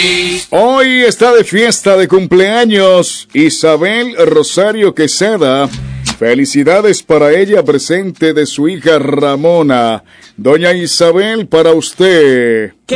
Hoy está de fiesta de cumpleaños Isabel Rosario Quesada. Felicidades para ella, presente de su hija Ramona. Doña Isabel, para usted.